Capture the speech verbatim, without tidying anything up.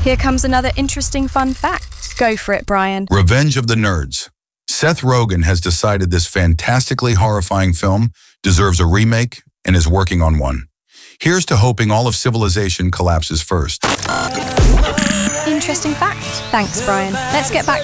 Here comes another interesting fun fact. Go for it, Brian. Revenge of the Nerds. Seth Rogen has decided this fantastically horrifying film deserves a remake and is working on one. Here's to hoping all of civilization collapses first. Interesting fact. Thanks, Brian. Let's get back